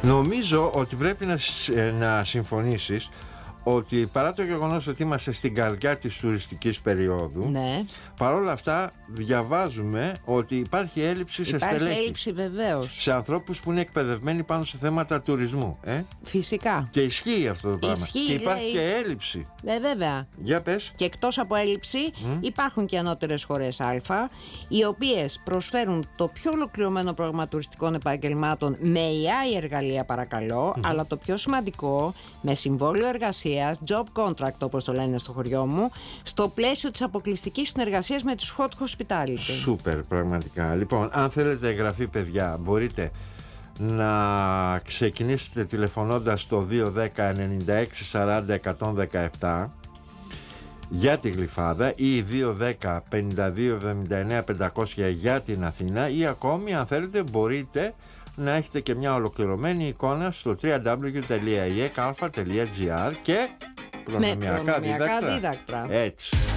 Νομίζω ότι πρέπει να συμφωνήσεις ότι παρά το γεγονός ότι είμαστε στην καρδιά της τουριστικής περίοδου, Ναι. παρόλα αυτά διαβάζουμε ότι υπάρχει έλλειψη σε στελέχη. Υπάρχει έλλειψη, βεβαίως. Σε ανθρώπους που είναι εκπαιδευμένοι πάνω σε θέματα τουρισμού. Φυσικά. Και ισχύει αυτό το πράγμα. Ισχύει, Και υπάρχει λέει. και έλλειψη. Βέβαια. Για πες. Και εκτός από έλλειψη, υπάρχουν και ανώτερες χώρες Α, οι οποίες προσφέρουν το πιο ολοκληρωμένο πρόγραμμα τουριστικών επαγγελμάτων με AI εργαλεία, παρακαλώ, αλλά το πιο σημαντικό, με συμβόλαιο εργασίας, job contract όπως το λένε στο χωριό μου, στο πλαίσιο της αποκλειστικής συνεργασίας με τους hot hospitality. Σούπερ, πραγματικά. Λοιπόν, αν θέλετε εγγραφή, παιδιά, μπορείτε να ξεκινήσετε τηλεφωνώντας στο 210 96 40 117 για τη Γλυφάδα ή 210 52 79 500 για την Αθήνα, ή ακόμη αν θέλετε μπορείτε να έχετε και μια ολοκληρωμένη εικόνα στο www.ekalfa.gr και προνομιακά δίδακτρα. δίδακτρα. Έτσι.